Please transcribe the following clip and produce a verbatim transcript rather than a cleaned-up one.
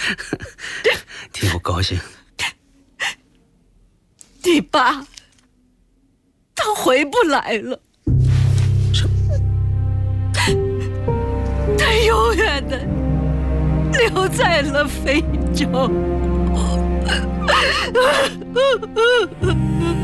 替我高兴。 你爸，他回不来了。他永远的留在了非洲。